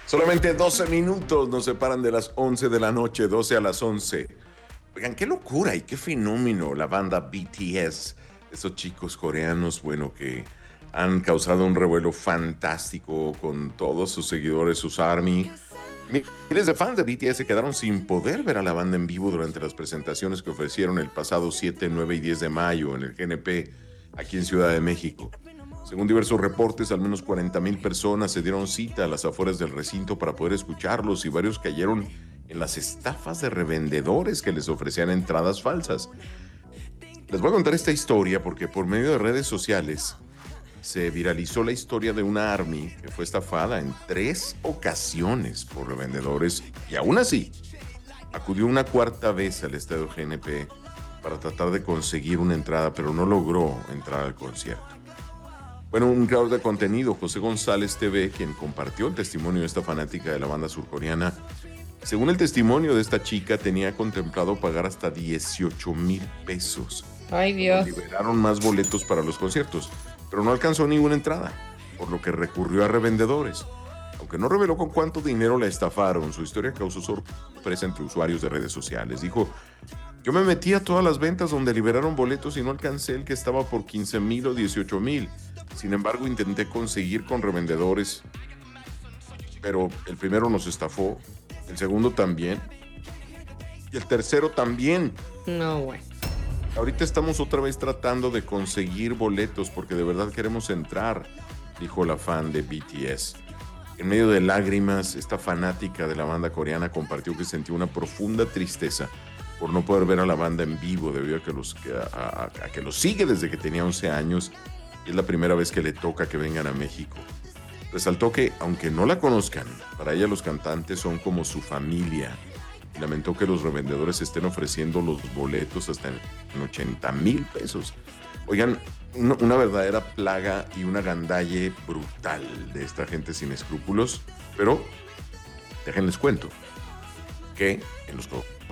Solamente 12 minutos nos separan de las 11 de la noche, 12 a las 11. Oigan, qué locura y qué fenómeno la banda BTS. Esos chicos coreanos, bueno, que han causado un revuelo fantástico con todos sus seguidores, sus ARMY. Miles de fans de BTS quedaron sin poder ver a la banda en vivo durante las presentaciones que ofrecieron el pasado 7, 9 y 10 de mayo en el GNP, aquí en Ciudad de México. Según diversos reportes, al menos 40,000 personas se dieron cita a las afueras del recinto para poder escucharlos y varios cayeron en las estafas de revendedores que les ofrecían entradas falsas. Les voy a contar esta historia porque por medio de redes sociales se viralizó la historia de una ARMY que fue estafada en 3 ocasiones por revendedores y aún así acudió una cuarta vez al estadio GNP para tratar de conseguir una entrada, pero no logró entrar al concierto. Bueno, un creador de contenido, José González TV, quien compartió el testimonio de esta fanática de la banda surcoreana, según el testimonio de esta chica, tenía contemplado pagar hasta 18,000 pesos. Ay, Dios. Liberaron más boletos para los conciertos, pero no alcanzó ninguna entrada, por lo que recurrió a revendedores. Aunque no reveló con cuánto dinero la estafaron, su historia causó sorpresa entre usuarios de redes sociales. Dijo: yo me metí a todas las ventas donde liberaron boletos y no alcancé el que estaba por 15,000 o 18,000. Sin embargo, intenté conseguir con revendedores, pero el primero nos estafó, el segundo también, y el tercero también. No, güey. Ahorita estamos otra vez tratando de conseguir boletos porque de verdad queremos entrar, dijo la fan de BTS. En medio de lágrimas, esta fanática de la banda coreana compartió que sintió una profunda tristeza por no poder ver a la banda en vivo debido a que los sigue desde que tenía 11 años y es la primera vez que le toca que vengan a México. Resaltó que, aunque no la conozcan, para ella los cantantes son como su familia. Lamentó que los revendedores estén ofreciendo los boletos hasta en 80,000 pesos. Oigan, una verdadera plaga y una gandalle brutal de esta gente sin escrúpulos, pero déjenles cuento que en los